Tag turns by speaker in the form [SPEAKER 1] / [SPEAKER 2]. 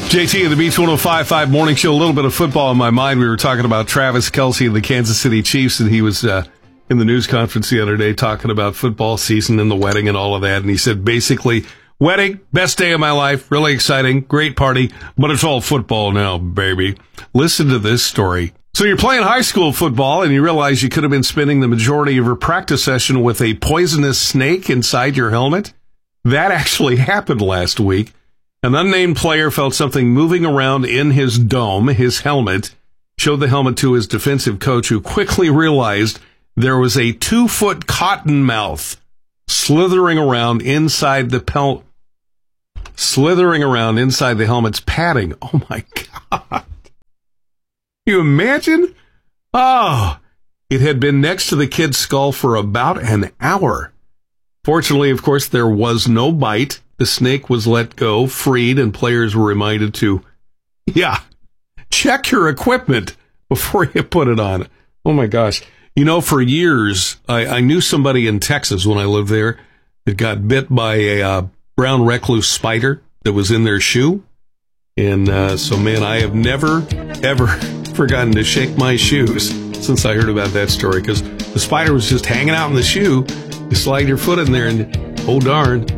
[SPEAKER 1] JT of the Beach 105.5 Morning Show. A little bit of football in my mind. We were talking about Travis Kelce and the Kansas City Chiefs, and he was in the news conference the other day talking about football season and the wedding and all of that. And he said, basically, wedding, best day of my life, really exciting, great party, but it's all football now, baby. Listen to this story. So you're playing high school football, and you realize you could have been spending the majority of your practice session with a poisonous snake inside your helmet. That actually happened last week. An unnamed player felt something moving around in his dome, his helmet, showed the helmet to his defensive coach, who quickly realized there was a 2-foot cottonmouth slithering around inside the helmet's padding. Oh my God. You imagine? Oh, it had been next to the kid's skull for about an hour. Fortunately, of course, there was no bite. The snake was let go, freed, and players were reminded to, check your equipment before you put it on. Oh, my gosh. You know, for years, I knew somebody in Texas when I lived there that got bit by a brown recluse spider that was in their shoe. And so, man, I have never, ever forgotten to shake my shoes since I heard about that story, because the spider was just hanging out in the shoe. You slide your foot in there and, oh, darn.